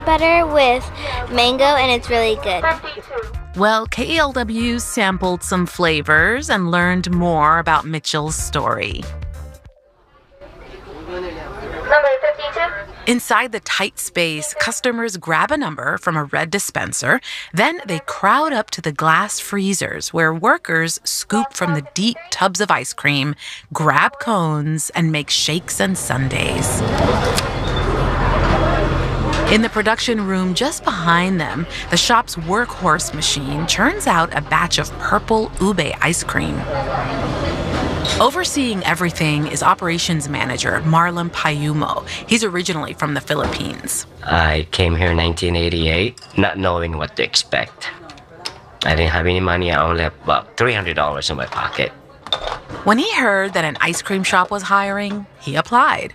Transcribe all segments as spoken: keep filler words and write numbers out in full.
Butter with mango, and it's really good. Well, K E L W sampled some flavors and learned more about Mitchell's story. Number fifty-two. Inside the tight space, customers grab a number from a red dispenser. Then they crowd up to the glass freezers where workers scoop from the deep tubs of ice cream, grab cones, and make shakes and sundaes. In the production room just behind them, the shop's workhorse machine churns out a batch of purple ube ice cream. Overseeing everything is operations manager Marlon Payumo. He's originally from the Philippines. I came here in nineteen eighty-eight, not knowing what to expect. I didn't have any money. I only had about three hundred dollars in my pocket. When he heard that an ice cream shop was hiring, he applied.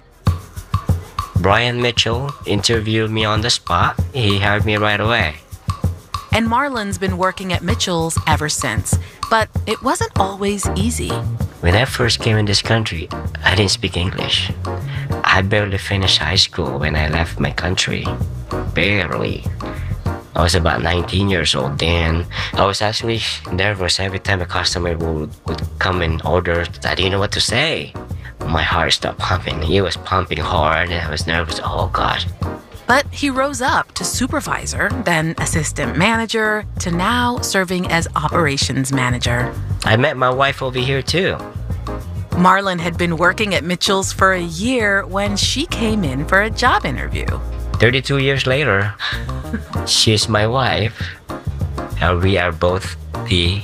Brian Mitchell interviewed me on the spot. He hired me right away. And Marlon's been working at Mitchell's ever since. But it wasn't always easy. When I first came in this country, I didn't speak English. I barely finished high school when I left my country. Barely. I was about nineteen years old then. I was actually nervous every time a customer would, would come and order. I didn't know what to say. My heart stopped pumping. It was pumping hard and I was nervous. Oh, God. But he rose up to supervisor, then assistant manager, to now serving as operations manager. I met my wife over here, too. Marlon had been working at Mitchell's for a year when she came in for a job interview. thirty-two years later, she's my wife. And we are both the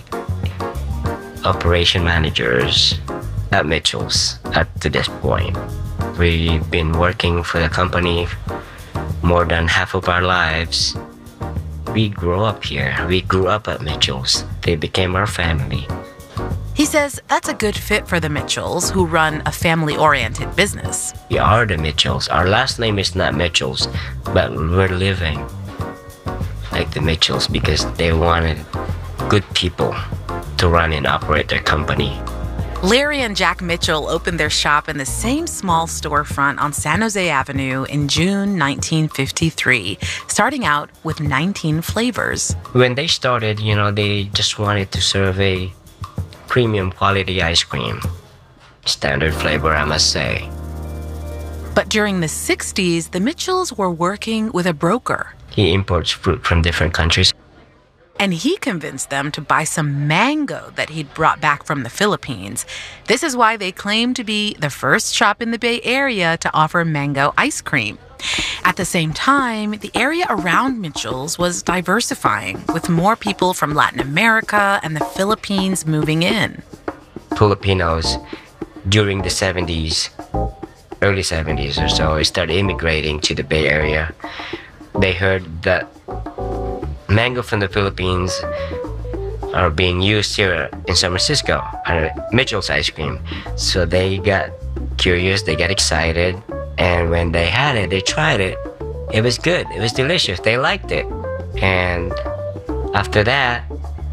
operation managers at Mitchell's up to this point. We've been working for the company more than half of our lives. We grew up here. We grew up at Mitchell's. They became our family. He says that's a good fit for the Mitchells, who run a family-oriented business. We are the Mitchells. Our last name is not Mitchells, but we're living like the Mitchells because they wanted good people to run and operate their company. Larry and Jack Mitchell opened their shop in the same small storefront on San Jose Avenue in June nineteen fifty-three, starting out with nineteen flavors. When they started, you know, they just wanted to serve a premium quality ice cream. Standard flavor, I must say. But during the sixties, the Mitchells were working with a broker. He imports fruit from different countries. And he convinced them to buy some mango that he'd brought back from the Philippines. This is why they claim to be the first shop in the Bay Area to offer mango ice cream. At the same time, the area around Mitchell's was diversifying, with more people from Latin America and the Philippines moving in. Filipinos during the seventies, early seventies or so, started immigrating to the Bay Area. They heard that mango from the Philippines are being used here in San Francisco at Mitchell's ice cream. So they got curious, they got excited, and when they had it, they tried it. It was good, it was delicious, they liked it. And after that,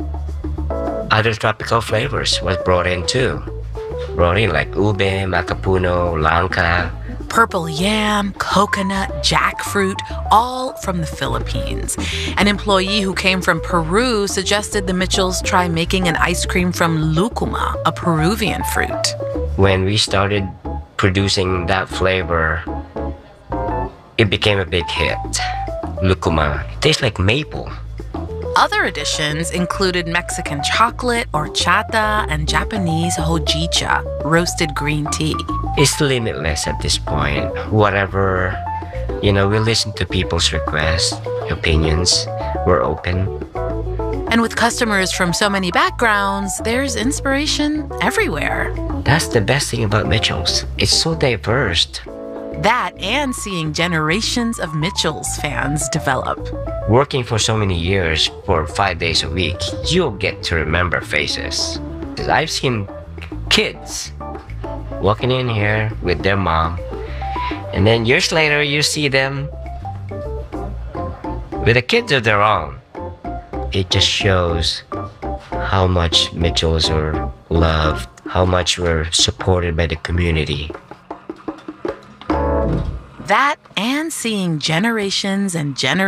other tropical flavors was brought in too. Brought in like ube, macapuno, langka. Purple yam, coconut, jackfruit, all from the Philippines. An employee who came from Peru suggested the Mitchells try making an ice cream from lucuma, a Peruvian fruit. When we started producing that flavor, it became a big hit. Lucuma. It tastes like maple. Other additions included Mexican chocolate, horchata, and Japanese hojicha, roasted green tea. It's limitless at this point. Whatever, you know, we listen to people's requests, opinions. We're open. And with customers from so many backgrounds, there's inspiration everywhere. That's the best thing about Mitchell's. It's so diverse. That and seeing generations of Mitchell's fans develop. Working for so many years, for five days a week, you'll get to remember faces. I've seen kids walking in here with their mom, and then years later you see them with the kids of their own. It just shows how much Mitchells are loved, how much we're supported by the community. That and seeing generations and generations